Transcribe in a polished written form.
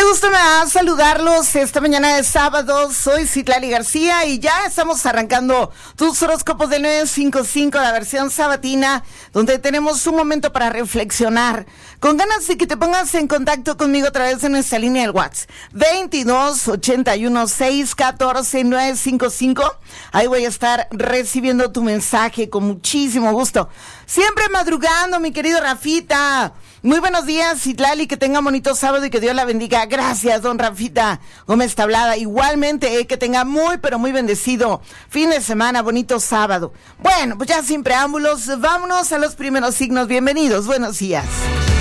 gusto me da saludarlos esta mañana de sábado. Soy Citlali García y ya estamos arrancando tus horóscopos del 955, la versión sabatina, donde tenemos un momento para reflexionar. Con ganas de que te pongas en contacto conmigo a través de nuestra línea del WhatsApp 22 81 614 955. Ahí voy a estar recibiendo tu mensaje con muchísimo gusto. Siempre madrugando, mi querido Rafita. Muy buenos días, Citlali, que tenga bonito sábado y que Dios la bendiga. Gracias, don Rafita Gómez Tablada. Igualmente, que tenga muy, pero muy bendecido fin de semana, bonito sábado. Bueno, pues ya sin preámbulos, vámonos a los primeros signos. Bienvenidos, buenos días.